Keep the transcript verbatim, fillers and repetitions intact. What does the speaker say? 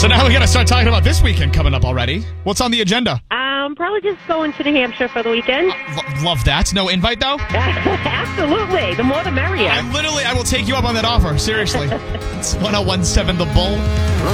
So now we got to start talking about this weekend coming up already. What's on the agenda? Um, probably just going to New Hampshire for the weekend. L- love that. No invite, though? Absolutely. The more the merrier. I literally, I will take you up on that offer. Seriously. It's one oh one point seven The Bull.